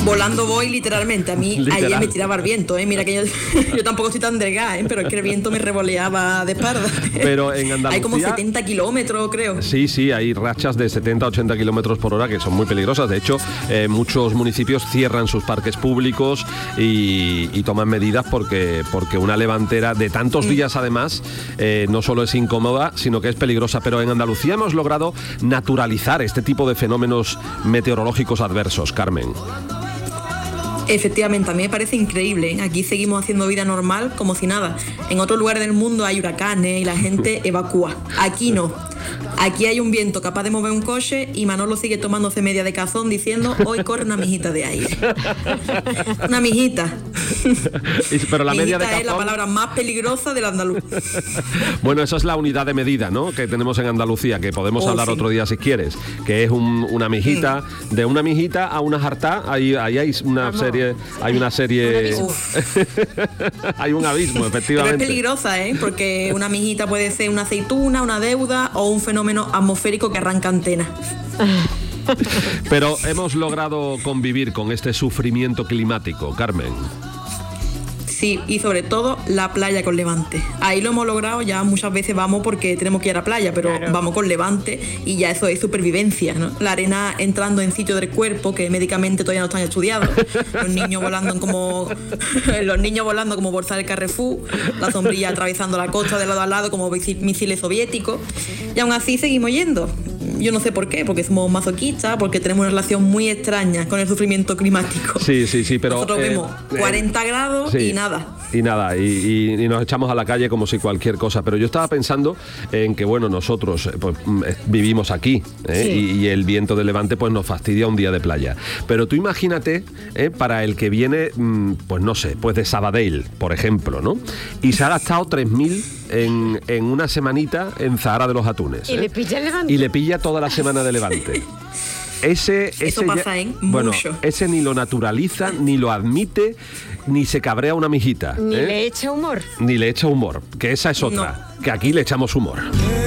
Volando voy literalmente. A mí Literal. ayer me tiraba el viento, Mira que yo tampoco estoy tan delgada, pero es que el viento me revoleaba de espalda. Pero en Andalucía... Hay como 70 kilómetros, creo. Sí, hay rachas de 70-80 kilómetros por hora que son muy peligrosas. De hecho, muchos municipios cierran sus parques públicos y toman medidas porque una levantera de tantos días, además, no solo es incómoda, sino que es peligrosa. Pero en Andalucía hemos logrado naturalizar este tipo de fenómenos meteorológicos adversos, Carmen. Efectivamente, a mí me parece increíble. Aquí seguimos haciendo vida normal como si nada. En otros lugares del mundo hay huracanes y la gente evacúa. Aquí no. Aquí hay un viento capaz de mover un coche y Manolo sigue tomándose media de cazón diciendo: hoy corre una mijita de aire. Una mijita. Pero la media de cazón es la palabra más peligrosa del andaluz. Bueno, esa es la unidad de medida, ¿no?, que tenemos en Andalucía, que podemos hablar otro día si quieres, que es una mijita. De una mijita a una jartá, ahí hay una serie, hay un abismo, efectivamente. Pero es peligrosa, porque una mijita puede ser una aceituna, una deuda o un fenómeno atmosférico que arranca antenas. Pero hemos logrado convivir con este sufrimiento climático, Carmen. Sí, y sobre todo la playa con levante. Ahí lo hemos logrado, ya muchas veces vamos porque tenemos que ir a la playa, pero claro, vamos con levante y ya eso es supervivencia, ¿no? La arena entrando en sitio del cuerpo que médicamente todavía no están estudiados. Los niños volando como bolsa del Carrefour, la sombrilla atravesando la costa de lado a lado como misiles soviéticos. Y aún así seguimos yendo. Yo no sé por qué, porque somos masoquistas, porque tenemos una relación muy extraña con el sufrimiento climático. Sí, pero... Nosotros vemos 40 grados y nada. Y nos echamos a la calle como si cualquier cosa. Pero yo estaba pensando en que, bueno, nosotros vivimos aquí, y el viento de levante pues nos fastidia un día de playa. Pero tú imagínate, para el que viene, pues no sé, pues de Sabadell, por ejemplo, ¿no? Y se ha gastado 3.000 en una semanita en Zahara de los Atunes. Y le pilla el levante. Y le pilla toda la semana de levante. Eso pasa, bueno, mucho. Ese ni lo naturaliza, ni lo admite, ni se cabrea una mijita. Ni le echa humor. Ni le echa humor, que esa es otra, que aquí le echamos humor.